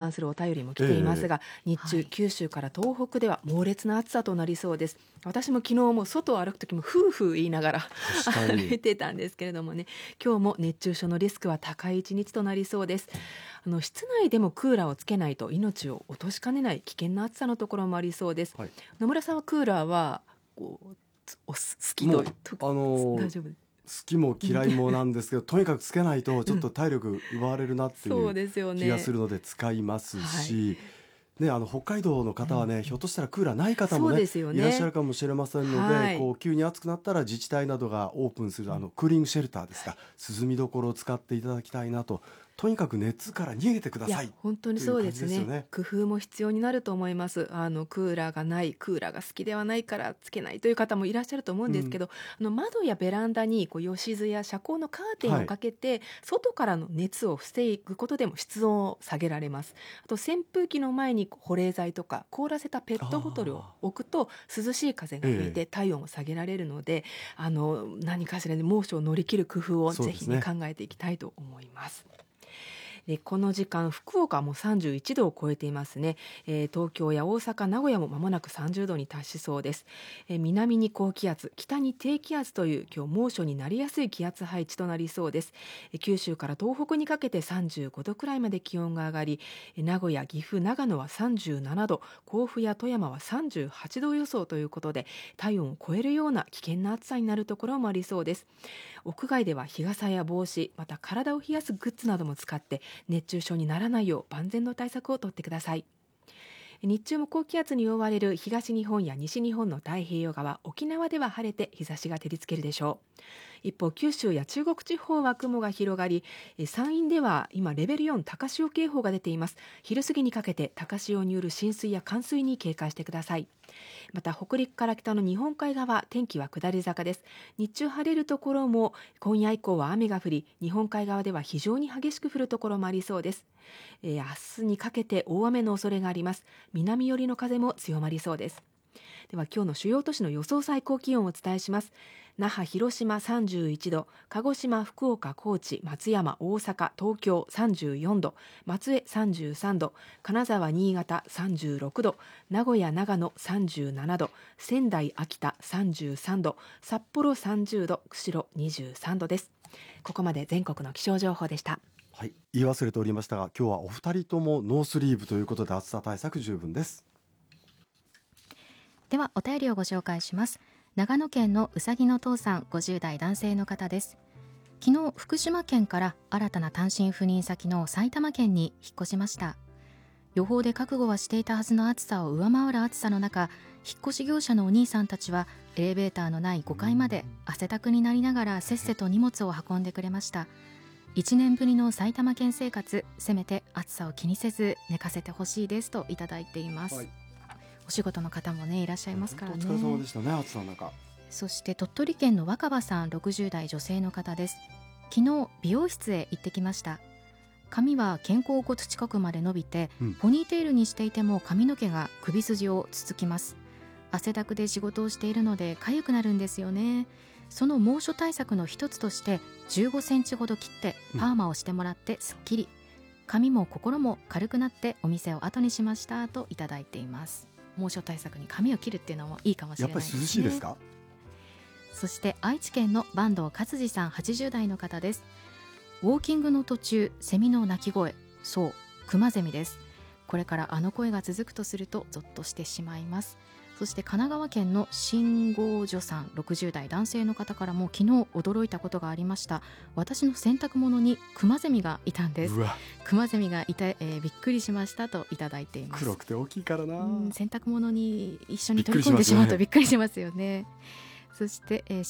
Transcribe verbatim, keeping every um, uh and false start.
関するお便りも来ていますが、えー、日中、はい、九州から東北では猛烈な暑さとなりそうです。私も昨日も外を歩く時もふうふう言いながら歩いてたんですけれどもね、今日も熱中症のリスクは高い一日となりそうです。あの室内でもクーラーをつけないと命を落としかねない危険な暑さのところもありそうです、はい、野村さんはクーラーはこうお好きとあのー、大丈夫好きも嫌いもなんですけどとにかくつけないとちょっと体力奪われるなっていう気がするので使いますし、ね、あの北海道の方はね、うん、ひょっとしたらクーラーない方も、ねね、いらっしゃるかもしれませんので、はい、こう急に暑くなったら自治体などがオープンするあのクーリングシェルターですか、涼みどころを使っていただきたいなと。とにかく熱から逃げてください。いや本当にそうですね。ですよね。 工夫も必要になると思います。あのクーラーがない、クーラーが好きではないからつけないという方もいらっしゃると思うんですけど、うん、あの窓やベランダにこう吉津や遮光のカーテンをかけて、はい、外からの熱を防ぐことでも室温を下げられます。あと扇風機の前に保冷剤とか凍らせたペットボトルを置くと涼しい風が吹いて体温を下げられるので、ええ、あの何かしらで猛暑を乗り切る工夫をぜひ、ね、考えていきたいと思います。でこの時間福岡もさんじゅういちどを超えていますね、えー、東京や大阪、名古屋も間もなくさんじゅうどに達しそうです、えー、南に高気圧、北に低気圧という今日猛暑になりやすい気圧配置となりそうです、えー、九州から東北にかけてさんじゅうごどくらいまで気温が上がり、えー、名古屋、岐阜、長野はさんじゅうななど、甲府や富山はさんじゅうはちど予想ということで体温を超えるような危険な暑さになるところもありそうです。屋外では日傘や帽子、また体を冷やすグッズなども使って熱中症にならないよう万全の対策をとってください。日中も高気圧に覆われる東日本や西日本の太平洋側、沖縄では晴れて日差しが照りつけるでしょう。一方、九州や中国地方は雲が広がり、山陰では今レベルよん高潮警報が出ています。昼過ぎにかけて高潮による浸水や冠水に警戒してください。また北陸から北の日本海側、天気は下り坂です。日中晴れるところも今夜以降は雨が降り、日本海側では非常に激しく降るところもありそうです。えー、明日にかけて大雨の恐れがあります。南寄りの風も強まりそうです。では今日の主要都市の予想最高気温をお伝えします。那覇、広島さんじゅういちど、鹿児島、福岡、高知、松山、大阪、東京さんじゅうよんど、松江さんじゅうさんど、金沢、新潟さんじゅうろくど、名古屋、長野さんじゅうななど、仙台、秋田さんじゅうさんど、札幌さんじゅうど、釧路にじゅうさんどです。ここまで全国の気象情報でした。 はい、言い忘れておりましたが、今日はお二人ともノースリーブということで暑さ対策十分です。 ではお便りをご紹介します。長野県のうさぎの父さん、ごじゅう代男性の方です。昨日福島県から新たな単身赴任先の埼玉県に引っ越しました。予報で覚悟はしていたはずの暑さを上回る暑さの中、引っ越し業者のお兄さんたちはエレベーターのないごかいまで汗だくになりながらせっせと荷物を運んでくれました。いちねんぶりの埼玉県生活、せめて暑さを気にせず寝かせてほしいですといただいています、はい。お仕事の方もねいらっしゃいますからね。 お疲れ様でしたね、暑さの中。 そして鳥取県の若葉さん、ろくじゅう代女性の方です。昨日美容室へ行ってきました。髪は肩甲骨近くまで伸びて、うん、ポニーテールにしていても髪の毛が首筋をつつきます。汗だくで仕事をしているので痒くなるんですよね。その猛暑対策の一つとしてじゅうごセンチほど切ってパーマをしてもらってすっきり、うん、髪も心も軽くなってお店を後にしましたといただいています。猛暑対策に髪を切るっていうのもいいかもしれないですね。 やっぱり涼しいですか。 そして愛知県の坂東勝次さん、はちじゅう代の方です。ウォーキングの途中、セミの鳴き声、そうクマゼミです。これからあの声が続くとするとゾッとしてしまいます。そして神奈川県の信号所さん、ろくじゅう代男性の方からも昨日驚いたことがありました。私の洗濯物にクマゼミがいたんです。クマゼミがいた、えー、びっくりしましたといただいています。 黒くて大きいからな。 うん、洗濯物に一緒に取り込んでしまうとびっくりしますよね。そして、えー、